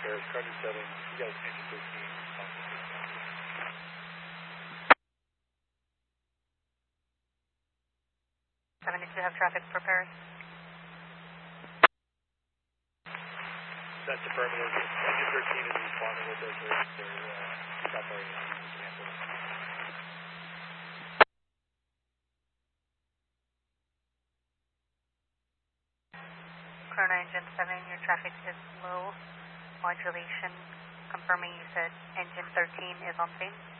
Paris, Carter 7, you guys engine 13. 72 have traffic for Paris. That's affirmative. Engine 13 is responding with their stop our cancel. Corona engine 7, your traffic is low. Modulation confirming you said engine 13 is on scene.